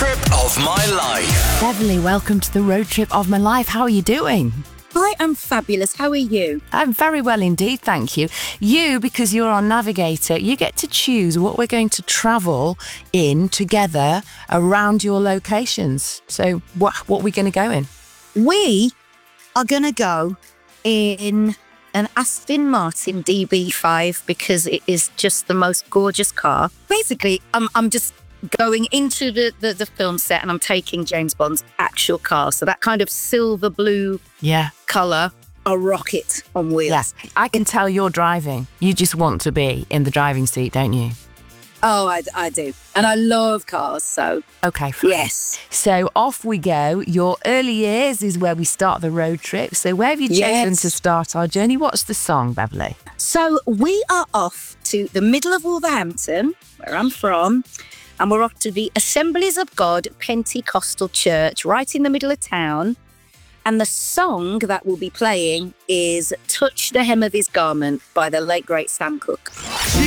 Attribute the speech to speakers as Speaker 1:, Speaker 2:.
Speaker 1: trip of my life.
Speaker 2: Beverly, welcome to the road trip of my life. How are you doing?
Speaker 3: I am fabulous. How are you?
Speaker 2: I'm very well indeed, thank you. You, because you're our navigator, you get to choose what we're going to travel in together around your locations. So what are we going to go in?
Speaker 3: We are going to go in an Aston Martin DB5 because it is just the most gorgeous car. Basically, I'm just going into the film set and I'm taking James Bond's actual car. So that kind of silver blue colour, a rocket on wheels.
Speaker 2: Yes, I can tell you're driving. You just want to be in the driving seat, don't you?
Speaker 3: Oh, I do. And I love cars, so...
Speaker 2: Okay, fine.
Speaker 3: Yes.
Speaker 2: So off we go. Your early years is where we start the road trip. So where have you chosen to start our journey? What's the song, Beverly?
Speaker 3: So we are off to the middle of Wolverhampton, where I'm from, and we're off to the Assemblies of God Pentecostal Church, right in the middle of town. And the song that we'll be playing is Touch the Hem of His Garment by the late, great Sam Cooke.